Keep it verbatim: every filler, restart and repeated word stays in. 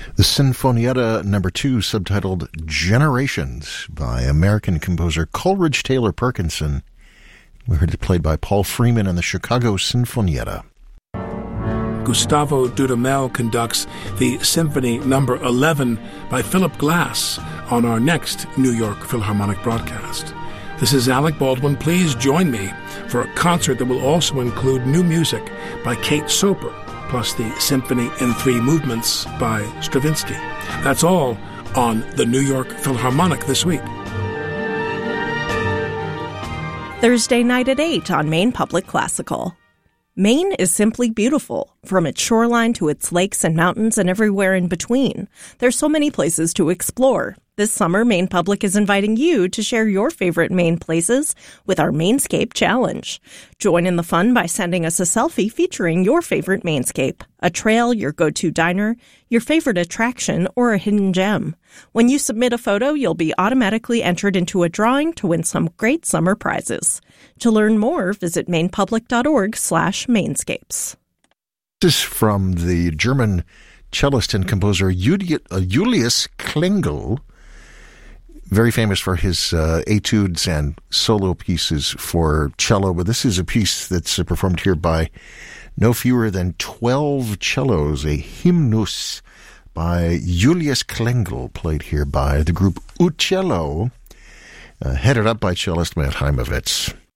The Sinfonietta number two, subtitled Generations, by American composer Coleridge Taylor Perkinson. We heard it played by Paul Freeman and the Chicago Sinfonietta. Gustavo Dudamel conducts the Symphony number eleven by Philip Glass on our next New York Philharmonic broadcast. This is Alec Baldwin. Please join me for a concert that will also include new music by Kate Soper, plus the Symphony in Three Movements by Stravinsky. That's all on the New York Philharmonic this week. Thursday night at eight on Maine Public Classical. Maine is simply beautiful, from its shoreline to its lakes and mountains and everywhere in between. There's so many places to explore. This summer, Maine Public is inviting you to share your favorite Maine places with our Mainscape Challenge. Join in the fun by sending us a selfie featuring your favorite Mainscape, a trail, your go-to diner, your favorite attraction, or a hidden gem. When you submit a photo, you'll be automatically entered into a drawing to win some great summer prizes. To learn more, visit mainpublic.org slash mainscapes. This is from the German cellist and composer Julius Klingel, very famous for his uh, etudes and solo pieces for cello, but this is a piece that's uh, performed here by no fewer than twelve cellos, a hymnus by Julius Klingel, played here by the group Uccello, uh, headed up by cellist Matt Heimovitz.